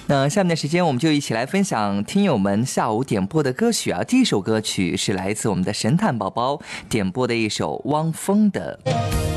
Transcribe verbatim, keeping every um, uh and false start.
那下面的时间我们就一起来分享听友们下午点播的歌曲啊。第一首歌曲是来自我们的神探宝宝点播的一首汪峰的《